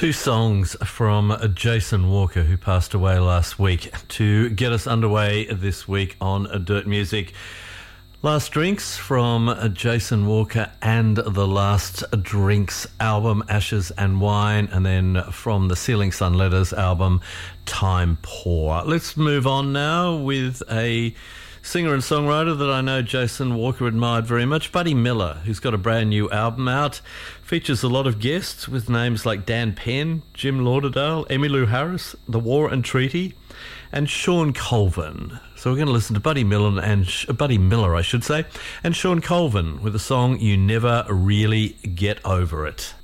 Two songs from Jason Walker, who passed away last week, to get us underway this week on Dirt Music. Last Drinks from Jason Walker and the Last Drinks album, Ashes and Wine, and then from the Ceiling Sun Letters album, Time Poor. Let's move on now with a singer and songwriter that I know Jason Walker admired very much, Buddy Miller, who's got a brand new album out. Features a lot of guests with names like Dan Penn, Jim Lauderdale, Emmylou Harris, The War and Treaty, and Sean Colvin. So we're going to listen to Buddy Miller, and Sean Colvin with the song You Never Really Get Over It.